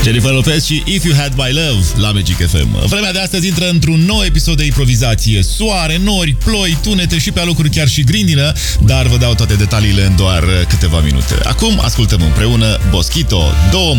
Jennifer Lopez și If You Had My Love la Magic FM. Vremea de astăzi intră într-un nou episod de improvizație. Soare, nori, ploi, tunete și pe alocuri chiar și grindină, dar vă dau toate detaliile în doar câteva minute. Acum ascultăm împreună Boschito, 2